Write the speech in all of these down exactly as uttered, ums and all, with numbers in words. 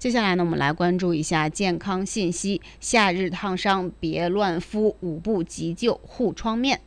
接下来呢，我们来关注一下健康信息。夏日烫伤别乱敷，五步急救护创面。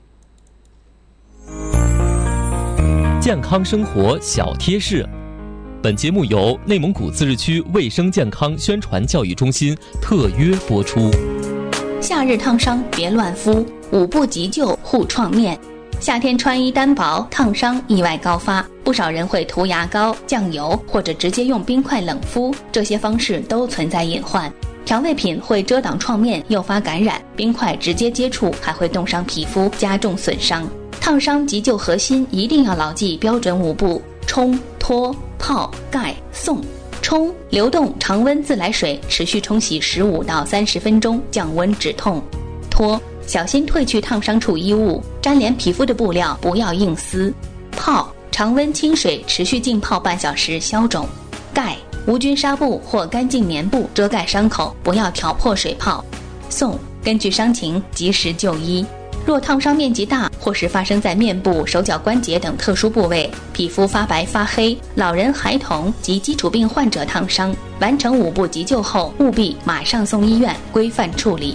健康生活小贴士，本节目由内蒙古自治区卫生健康宣传教育中心特约播出。 夏日烫伤别乱敷，五步急救护创面。夏天穿衣单薄，烫伤意外高发，不少人会涂牙膏、酱油，或者直接用冰块冷敷，这些方式都存在隐患。调味品会遮挡创面，诱发感染；冰块直接接触还会冻伤皮肤，加重损伤。烫伤急救核心一定要牢记标准五步：冲、脱、泡、盖、送。冲，流动常温自来水持续冲洗十五到三十分钟，降温止痛。脱，小心褪去烫伤处衣物，粘连皮肤的布料不要硬撕。泡，常温清水持续浸泡半小时消肿。盖，无菌纱布或干净棉布遮盖伤口，不要挑破水泡。送，根据伤情及时就医。若烫伤面积大，或是发生在面部、手脚关节等特殊部位，皮肤发白发黑，老人、孩童及基础病患者烫伤，完成五步急救后，务必马上送医院规范处理。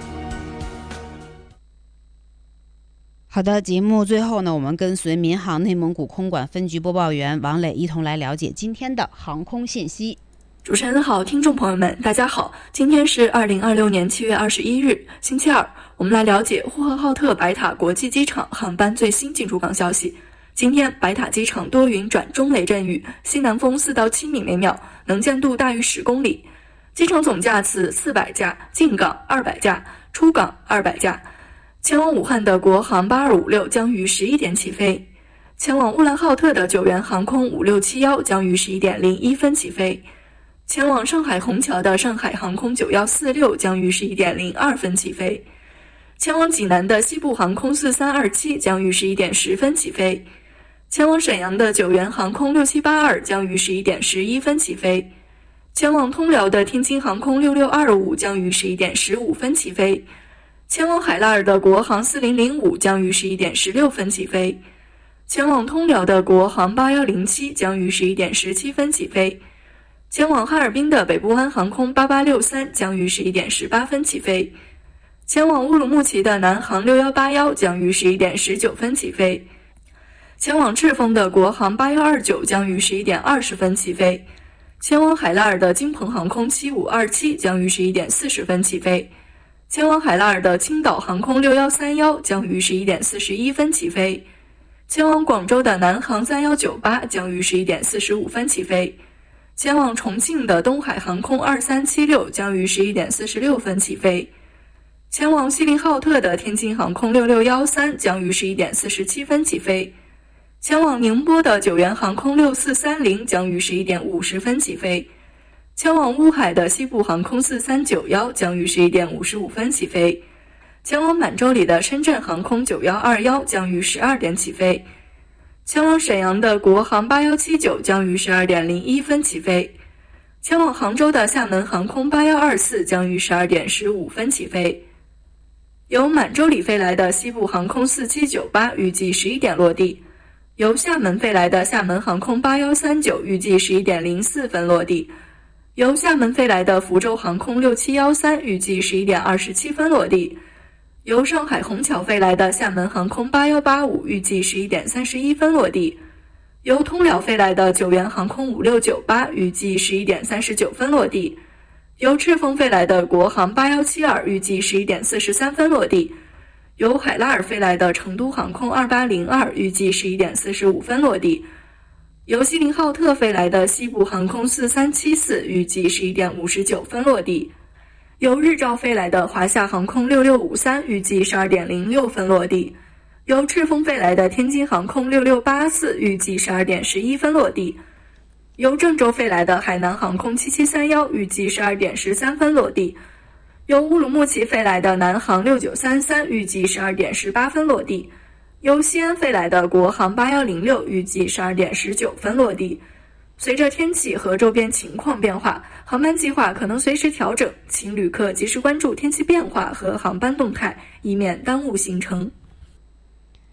好的，节目最后呢，我们跟随民航内蒙古空管分局播报员王磊一同来了解今天的航空信息。 主持人好，听众朋友们大家好，今天是二零二六年七月二十一日星期二，我们来了解呼和浩特白塔国际机场航班最新进出港消息。今天白塔机场多云转中雷阵雨，西南风四到七米每秒，能见度大于十公里。机场总架次四百架，进港二百架，出港二百架。前往武汉的国航八二五六将于十一点起飞，前往乌兰浩特的九元航空五六七幺将于十一点零一分起飞。前往上海虹桥的上海航空九一四六将于十一点零二分起飞，前往济南的西部航空四三二七将于十一点十分起飞，前往沈阳的九元航空六七八二将于十一点十一分起飞，前往通辽的天津航空六六二五将于十一点十五分起飞，前往海拉尔的国航四零零五将于十一点十六分起飞，前往通辽的国航八一零七将于十一点十七分起飞，前往哈尔滨的北部湾航空八八六三将于十一点十八分起飞，前往乌鲁木齐的南航六一八一将于十一点十九分起飞，前往赤峰的国航八一二九将于十一点二十分起飞，前往海拉尔的京鹏航空七五二七将于十一点四十分起飞，前往海拉尔的青岛航空六一三一将于十一点四十一分起飞，前往广州的南航三一九八将于十一点四十五分起飞，前往重庆的东海航空二三七六将于十一点四十六分起飞，前往锡林浩特的天津航空六六一三将于十一点四十七分起飞，前往宁波的九元航空六四三零将于十一点五十分起飞，前往乌海的西部航空四三九一将于十一点五十五分起飞，前往满洲里的深圳航空九一二一将于十二点起飞，前往沈阳的国航八一七九将于十二点零一分起飞，前往杭州的厦门航空八一二四将于十二点十五分起飞。由满洲里飞来的西部航空四七九八预计十一点落地，由厦门飞来的厦门航空八一三九预计十一点零四分落地，由厦门飞来的福州航空六七一三预计十一点二十七分落地，由上海虹桥飞来的厦门航空八一八五预计十一点三十一分落地，由通辽飞来的九元航空五六九八预计十一点三十九分落地，由赤峰飞来的国航八一七二预计十一点四十三分落地，由海拉尔飞来的成都航空二八零二预计十一点四十五分落地，由锡林浩特飞来的西部航空四三七四预计十一点五十九分落地，由日照飞来的华夏航空六六五三预计十二点零六分落地，由赤峰飞来的天津航空六六八四预计十二点十一分落地，由郑州飞来的海南航空七七三一预计十二点十三分落地，由乌鲁木齐飞来的南航六九三三预计十二点十八分落地，由西安飞来的国航八一零六预计十二点十九分落地。随着天气和周边情况变化，航班计划可能随时调整，请旅客及时关注天气变化和航班动态，以免耽误行程。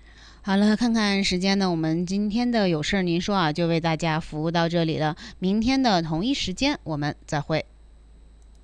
好了，看看时间呢，我们今天的有事您说啊，就为大家服务到这里了。明天的同一时间我们再会。